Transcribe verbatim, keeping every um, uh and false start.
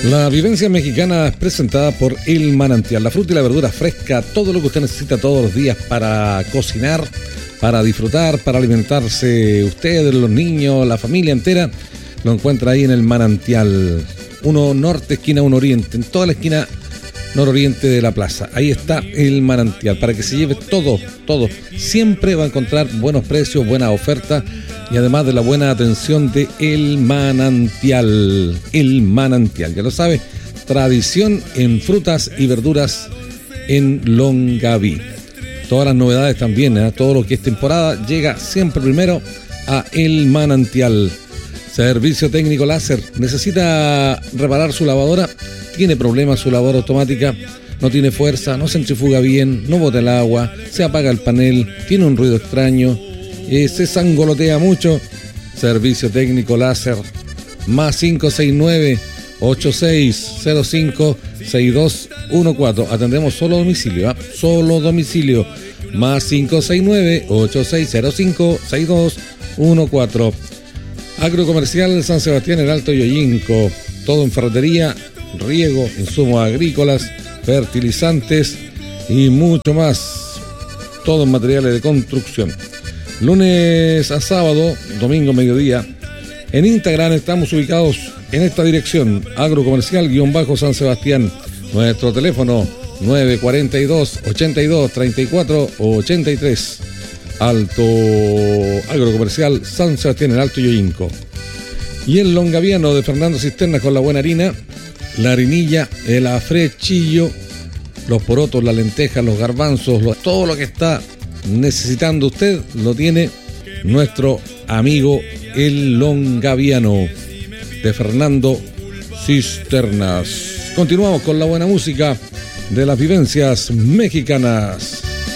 La vivencia mexicana es presentada por El Manantial, la fruta y la verdura fresca, todo lo que usted necesita todos los días para cocinar, para disfrutar, para alimentarse usted, los niños, la familia entera, lo encuentra ahí en El Manantial. Uno norte, esquina uno oriente, en toda la esquina nororiente de la plaza. Ahí está El Manantial, para que se lleve todo, todo. Siempre va a encontrar buenos precios, buenas ofertas y además de la buena atención de El Manantial. El Manantial, ya lo sabe, tradición en frutas y verduras en Longaví. Todas las novedades también, ¿eh? Todo lo que es temporada llega siempre primero a El Manantial. Servicio técnico láser. ¿Necesita reparar su lavadora? ¿Tiene problemas su lavadora automática? No tiene fuerza, no se centrifuga bien, no bota el agua, se apaga el panel, tiene un ruido extraño, eh, se sangolotea mucho. Servicio técnico láser. Más cinco seis nueve, ocho seis cero cinco, seis dos uno cuatro. Atendemos solo domicilio, ¿eh? Solo domicilio. Más cinco seis nueve, ocho seis cero cinco, seis dos uno cuatro. Agrocomercial San Sebastián, el Alto Yoyinco. Todo en ferretería, riego, insumos agrícolas, fertilizantes y mucho más. Todo en materiales de construcción. Lunes a sábado, domingo mediodía. En Instagram estamos ubicados en esta dirección, agrocomercial-San Sebastián. Nuestro teléfono nueve cuatro dos, ochenta y dos, treinta y cuatro, ochenta y tres. Alto Agrocomercial San Sebastián, el Alto Yoyinco. Y el longaviano de Fernando Cisternas con la buena harina, la harinilla, el afrechillo, los porotos, las lentejas, los garbanzos, lo, todo lo que está necesitando usted lo tiene nuestro amigo el longaviano de Fernando Cisternas. Continuamos con la buena música de las vivencias mexicanas.